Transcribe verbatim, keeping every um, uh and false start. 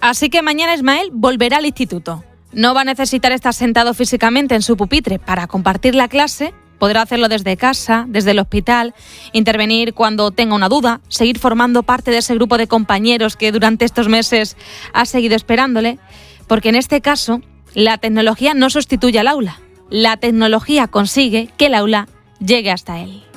Así que mañana Ismael volverá al instituto. No va a necesitar estar sentado físicamente en su pupitre para compartir la clase. Podrá hacerlo desde casa, desde el hospital, intervenir cuando tenga una duda, seguir formando parte de ese grupo de compañeros que durante estos meses ha seguido esperándole, porque en este caso la tecnología no sustituye al aula. La tecnología consigue que el aula llegue hasta él.